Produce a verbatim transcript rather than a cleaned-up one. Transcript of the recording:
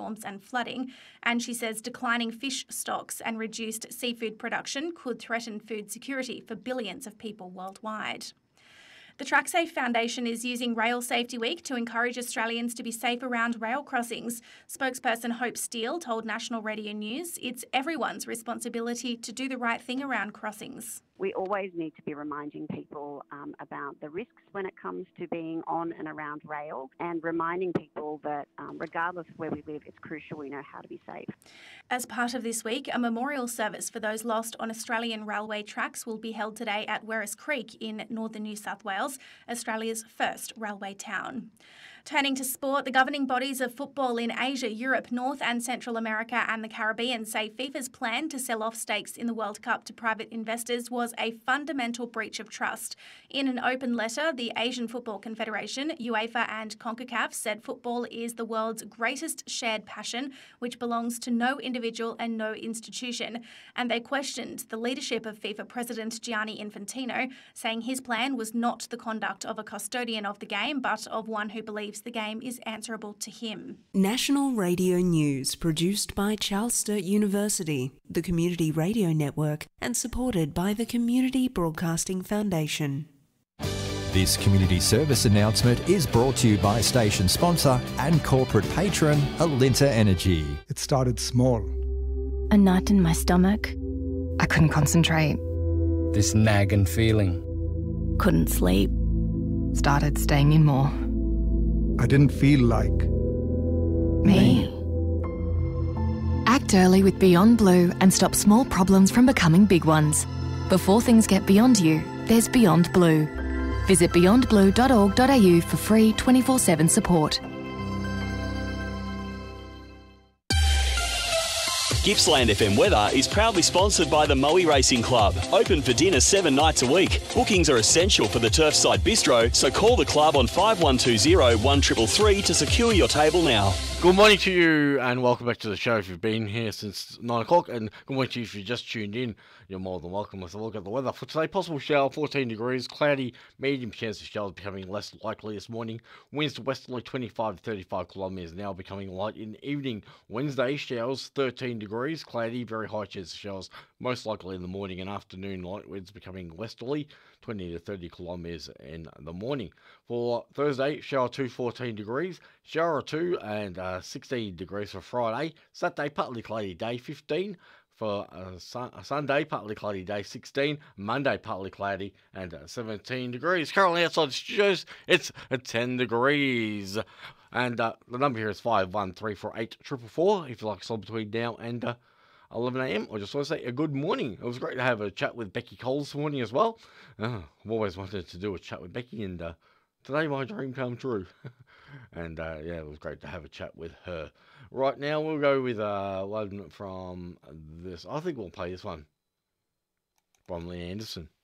storms and flooding. And she says declining fish stocks and reduced seafood production could threaten food security for billions of people worldwide. The TrackSafe Foundation is using Rail Safety Week to encourage Australians to be safe around rail crossings. Spokesperson Hope Steele told National Radio News it's everyone's responsibility to do the right thing around crossings. We always need to be reminding people um, about the risks when it comes to being on and around rail, and reminding people that um, regardless of where we live, it's crucial we know how to be safe. As part of this week, a memorial service for those lost on Australian railway tracks will be held today at Werris Creek in northern New South Wales, Australia's first railway town. Turning to sport, the governing bodies of football in Asia, Europe, North and Central America and the Caribbean say FIFA's plan to sell off stakes in the World Cup to private investors was a fundamental breach of trust. In an open letter, the Asian Football Confederation, UEFA and CONCACAF said football is the world's greatest shared passion, which belongs to no individual and no institution. And they questioned the leadership of FIFA President Gianni Infantino, saying his plan was not the conduct of a custodian of the game, but of one who believes the game is answerable to him. National Radio News, produced by Charles Sturt University, the Community Radio Network, and supported by the Community Broadcasting Foundation. This community service announcement is brought to you by station sponsor and corporate patron Alinta Energy. It started small. A knot in my stomach. I couldn't concentrate. This nagging feeling. Couldn't sleep. Started staying in more. I didn't feel like me. Act early with Beyond Blue and stop small problems from becoming big ones. Before things get beyond you, there's Beyond Blue. Visit beyond blue dot org dot a u for free twenty-four seven support. Gippsland F M Weather is proudly sponsored by the Moe Racing Club. Open for dinner seven nights a week. Bookings are essential for the Turfside Bistro, so call the club on five one two zero, one three three three to secure your table now. Good morning to you and welcome back to the show if you've been here since nine o'clock, and good morning to you if you just tuned in. You're more than welcome. Let's have a look at the weather for today. Possible shower, fourteen degrees, cloudy, medium chance of showers becoming less likely this morning. Winds to westerly twenty-five to thirty-five kilometres an hour, becoming light in the evening. Wednesday, showers, thirteen degrees, cloudy, very high chance of showers, most likely in the morning and afternoon. Light winds becoming westerly, twenty to thirty kilometres in the morning. For Thursday, shower two, fourteen degrees, shower two and uh, sixteen degrees for Friday. Saturday, partly cloudy day, fifteen. For a, sun- a Sunday, partly cloudy day, sixteen. Monday, partly cloudy and uh, seventeen degrees. Currently outside the studios, it's uh, ten degrees. And uh, the number here is five one three four eight four four four if you'd like to slot between now and uh, eleven a m. I just want to say a good morning. It was great to have a chat with Becky Cole this morning as well. Uh, I've always wanted to do a chat with Becky, and uh, today my dream come true. And uh, yeah, it was great to have a chat with her. Right now, we'll go with uh, one from this. I think we'll play this one from Lee Anderson.